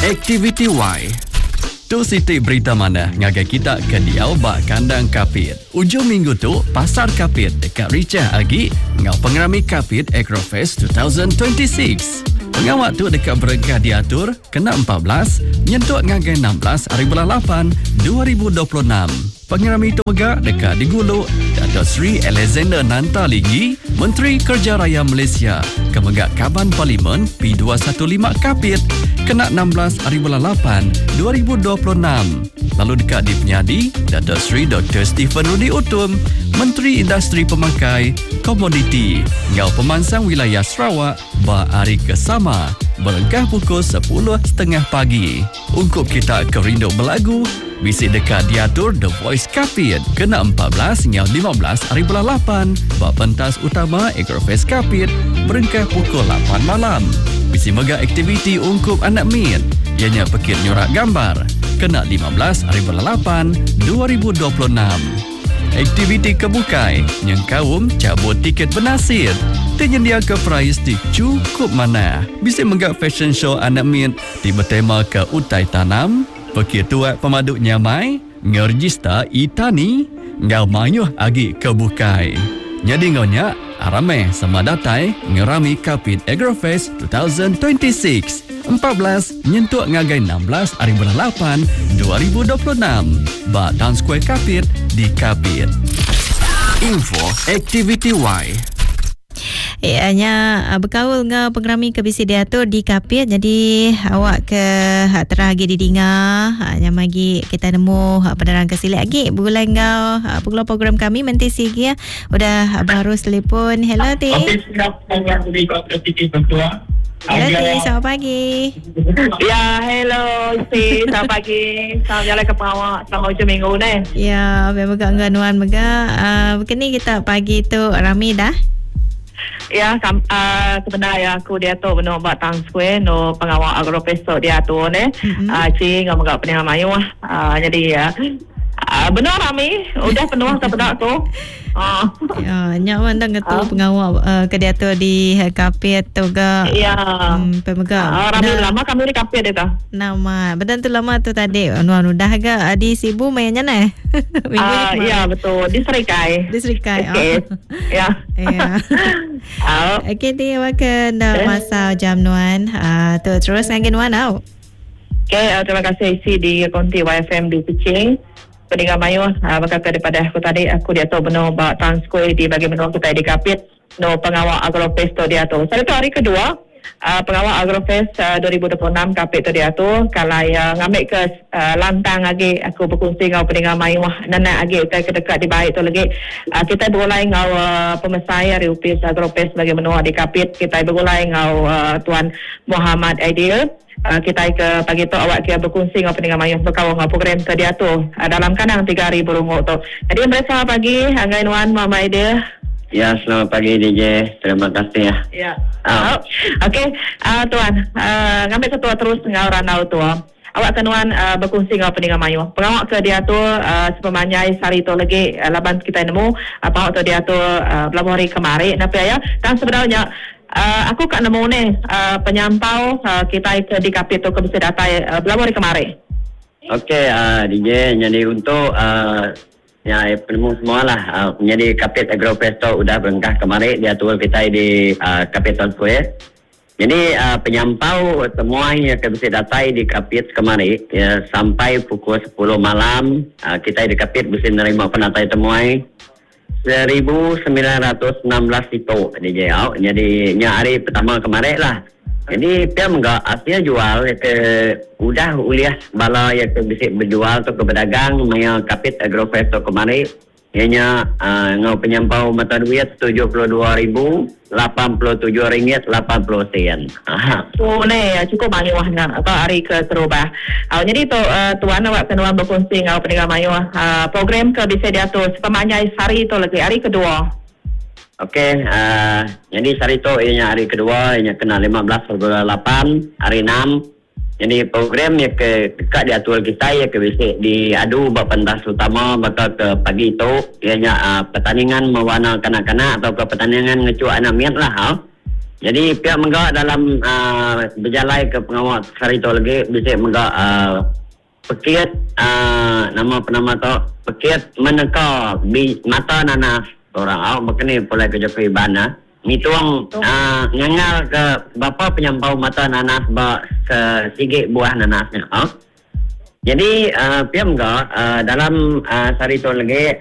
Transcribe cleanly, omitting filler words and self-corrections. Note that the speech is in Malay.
Aktiviti Y. Tu Siti berita mana ngagai kita ke diau bak kandang kapit. Ujung minggu tu, pasar kapit dekat Richah Agi ngau pengerami kapit Agrofest 2026. Pengawak tu dekat berengkah diatur kena 14, nyentuk ngagai 16 hari bulan 8 2026. Pengerami itu megak dekat diguluk Dato' Sri Alexander Nantaligi, Menteri Kerja Raya Malaysia, kemegak Kaban Parlimen P215 Kapit, kena 16 hari bulan 8 2026. Lalu dekat di Penyadi, Dato' Sri Dr. Stephen Rudi Utum, Menteri Industri Pemakai, Komoditi, Ngau Pemansang Wilayah Sarawak, hari kesama, berengkah pukul 10.30 pagi. Ungkup kita kerindu berlagu, bisik dekat diatur The Voice Kapit, kena 14 hingga 15 hari bulan 8, bak pentas utama Agrofest Kapit, berengkah pukul 8 malam. Bisik mega aktiviti ungkup anak min, ianya pekit nyorak gambar, kena 15 hari bulan 8 2026. Aktiviti kebukai, yang kaum cabut tiket bernasir, tersedia ke prize di cukup mana. Bisik mega fashion show anak min, di bertema ke utai tanam, Pekir tuat pemaduk nyamai, ngerjista itani, ngau mayuh agi kebukai. Jadi ngonya, aramai sama datai ngerami Kapit Agrofest 2026. 14 nyentuk ngagai 16 hari bulan 8 2026. Bak Town Square Kapit di Kapit. Info Aktiviti Y. Ianya berkaul dengan pengerami ke bisi diatur di Kapit. Jadi awak ke teragi di Dinga yang magi kita nemu penerang ke sili lagi bulan ngau pengelola program kami menti sigi ya. Udah baru telefon. Hello Ti. Hello Ti, selamat pagi. Ya, hello Ti, selamat pagi. Selamat jalan ke pengawak selama hujung minggu ni. Ya, memang ganuan mega. Begini kita pagi tu rami dah. Ya, sebenarnya aku dia tu benar buat Town Square no pengawal Agrofest dia tu ni. Cing ngam gak penang mayu jadi ya. Benar Rami, udah penuh tak tu. Ya, nyaman dah ketua pengawal ke dia tu di Kapit tu ga. Ya. Pemegak. Rami lama kami di Kapit dia tu. Nama, betul tu lama tu tadi. Anu dah ga di Sibu mainnya nah. Ya betul, di Serikai. Di Serikai. Okay. Ya. Ya. Okey, dia akan masa jam nuan. Tu terus ngagin nuan au. Okey, terima kasih isi di konti YFM di Kuching. Pendengar mayu bakal daripada aku tadi aku dia tu benar buat Town Square di bagi menua kita di Kapit no pengawal Agrofest tu dia tu. Saya tu hari kedua pengawal Agrofest 2026 Kapit tu dia tu kalau ngambil ke lantang lagi aku berkongsi dengan pendengar mayu nana lagi ke dekat di baik tu lagi kita berulai dengan pemesai Riupis Agrofest bagi menua di Kapit. Kita berulai dengan Tuan Muhammad Aidil. Kita ke pagi tu awak kita berkongsi dengan pendengar mayu berkawal dengan program tu dia tu dalam kandang 3,000 rungok tu. Jadi bersama pagi Anggai Nuan Mama Aidil. Ya, selamat pagi DJ. Terima kasih ya. Ya. Okey, Tuan, ngambil ketua terus dengan Ranau tu. Awak kenuan berkongsi dengan pendengar mayu. Pengawak ke dia tu sepemanyai sari tu lagi laban kita nemu pengawak tu dia tu beberapa hari kemarin napa ya. Dan sebenarnya aku kat nemu ni penyampau kita di Kapit tu ke bisa datai beberapa hari kemarin. Okey, DJ, jadi untuk ya penemu semualah menjadi Kapit Agrofest udah berengkah kemarin dia tu kita di Kapit Town Square. Jadi penyampau semua yang bisa datai di Kapit kemarin ya, sampai pukul 10 malam kita di Kapit bisa menerima penatai temuai 1,916 itu DJ. Jadi hari pertama kemarin lah. Jadi dia enggak aslinya jual ke udah uliah bala yang bisa berjual tu ke pedagang maya Kapit Agrofest tu kemarin. Ianya ngau penyampau mata duit RM72,087.80. Oh ni cukup banyak wahna apa hari ke terubah. Jadi tu tuan awak kenuan berkongsi ngau pendengar mayu program ke bisa dia tu sepemanyai sari tu lagi hari kedua. Okey, jadi sari tu ianya hari kedua ianya kena 15 bulan 8 hari 6. Jadi program yang ke dekat diatur kita ya ke bisik diadu buat pentas utama bakal ke pagi itu ianya pertandingan mewarna kanak-kanak atau ke pertandingan ngecuak anak miat lah. Jadi pihak menggak dalam berjalan ke pengawal hari tu lagi bisa menggak pekit nama penama tu pekit meneka mata nanas orang berkini pulai ke Jokowi Bana ni tuang ngangal ke bapa penyampau mata nanas ke sigit buah nanasnya. Jadi pihak menggak dalam hari tu lagi